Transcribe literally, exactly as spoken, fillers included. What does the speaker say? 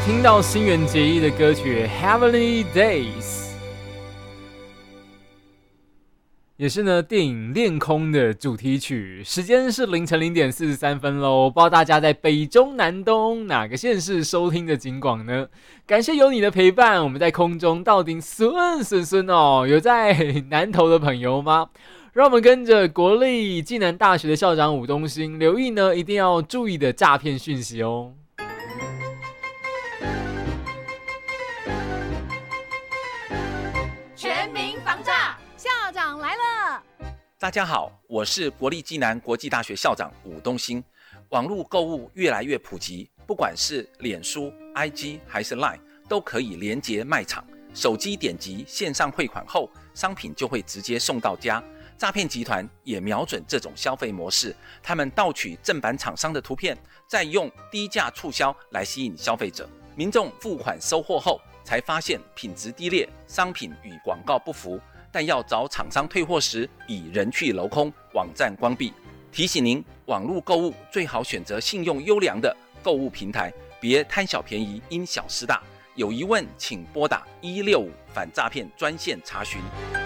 听到新垣结衣的歌曲 Heavenly Days， 也是呢电影恋空的主题曲。时间是凌晨零点四十三分咯，不知道大家在北中南东哪个县市收听的警广呢？感谢有你的陪伴，我们在空中到底顺顺顺哦。有在南投的朋友吗？让我们跟着国立暨南大学的校长伍东兴留意呢，一定要注意的诈骗讯息哦。 全民防诈，校长来了！ 大家好，我是国立暨南国际大学校长伍东兴。网络购物越来越普及，不管是脸书、I G 还是 Line， 都可以连结卖场。手机点击线上汇款后，商品就会直接送到家。诈骗集团也瞄准这种消费模式，他们盗取正版厂商的图片，再用低价促销来吸引消费者。民众付款收货后，才发现品质低劣，商品与广告不符，但要找厂商退货时已人去楼空，网站关闭。提醒您，网络购物最好选择信用优良的购物平台，别贪小便宜，因小失大。有疑问请拨打一六五反诈骗专线查询。